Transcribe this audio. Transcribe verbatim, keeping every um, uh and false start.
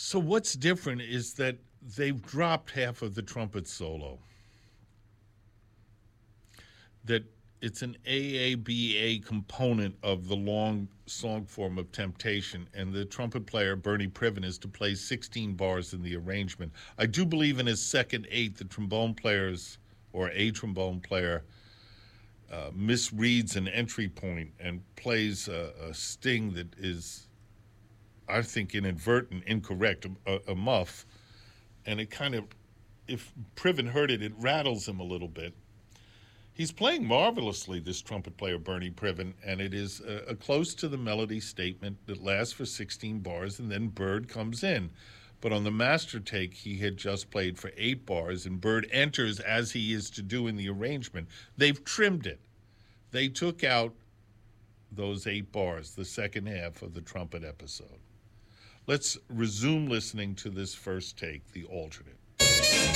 So what's different is that they've dropped half of the trumpet solo. That it's an A A B A component of the long song form of Temptation, and the trumpet player, Bernie Privin, is to play sixteen bars in the arrangement. I do believe in his second eight, the trombone players, or a trombone player, uh, misreads an entry point and plays a, a sting that is, I think, inadvertent, incorrect, a, a muff, and it kind of, if Privin heard it, it rattles him a little bit. He's playing marvelously, this trumpet player, Bernie Privin, and it is a, a close to the melody statement that lasts for sixteen bars, and then Bird comes in. But on the master take, he had just played for eight bars, and Bird enters as he is to do in the arrangement. They've trimmed it. They took out those eight bars, the second half of the trumpet episode. Let's resume listening to this first take, the alternate.